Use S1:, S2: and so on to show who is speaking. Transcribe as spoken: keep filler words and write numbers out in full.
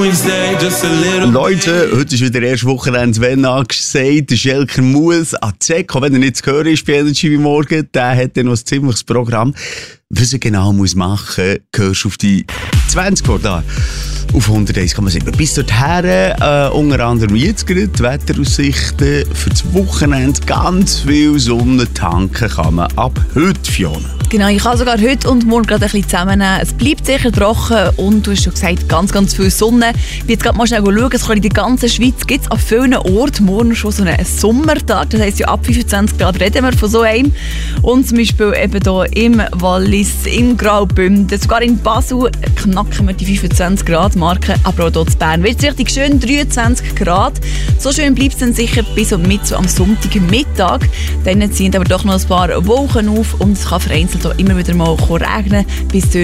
S1: Leute, heute ist wieder erst Wochenende, wenn angesagt, der Schelker muss an die Säcke, auch wenn er nicht zu hören ist bei Energy wie morgen, der hat dann noch ein ziemliches Programm. Was er genau muss machen, gehörst auf die zwanzig Uhr da. Auf hunderteins Komma sieben. Bis dorthin, äh, unter anderem jetzt gerade die Wetteraussichten für das Wochenende. Ganz viel Sonne tanken kann man ab heute, Fiona.
S2: Genau, ich kann sogar heute und morgen gerade ein bisschen zusammennehmen. Es bleibt sicher trocken und du hast schon gesagt, ganz, ganz viel Sonne. Ich will jetzt gerade mal schnell schauen, es kann in der ganzen Schweiz gibt es an vielen Orten morgen schon so einen Sommertag. Das heisst, ja, ab fünfundzwanzig Grad reden wir von so einem. Und zum Beispiel eben hier im Wallis, im Graubünden, sogar in Basel knacken wir die fünfundzwanzig Grad Marke. Aber auch hier in Bern wird es richtig schön, dreiundzwanzig Grad. So schön bleibt es dann sicher bis und mit so am Sonntagmittag. Dann ziehen aber doch noch ein paar Wolken auf und es kann vereinzelt auch immer wieder mal regnen. Bis